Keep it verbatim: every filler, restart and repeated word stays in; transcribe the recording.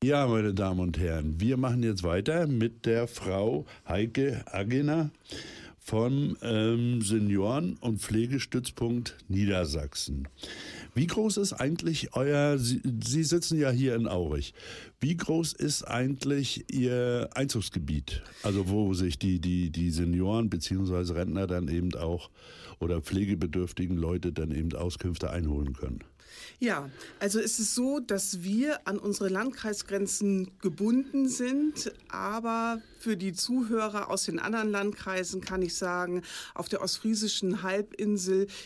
Ja, meine Damen und Herren, wir machen jetzt weiter mit der Frau Heike Aggener vom ähm, Senioren- und Pflegestützpunkt Niedersachsen. Wie groß ist eigentlich euer, Sie, Sie sitzen ja hier in Aurich, wie groß ist eigentlich Ihr Einzugsgebiet? Also wo sich die, die, die Senioren bzw. Rentner dann eben auch oder pflegebedürftigen Leute dann eben Auskünfte einholen können? Ja, also es ist so, dass wir an unsere Landkreisgrenzen gebunden sind, aber für die Zuhörer aus den anderen Landkreisen kann ich sagen, auf der ostfriesischen Halbinsel